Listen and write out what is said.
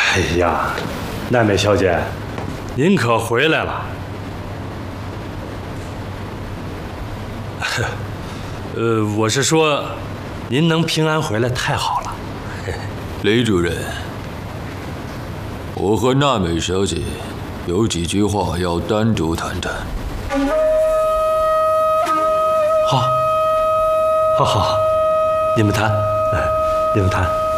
哎呀，奈美小姐，您可回来了。我是说，您能平安回来太好了。 雷主任，我和娜美小姐有几句话要单独谈谈。 好，好，好，你们谈，你们谈。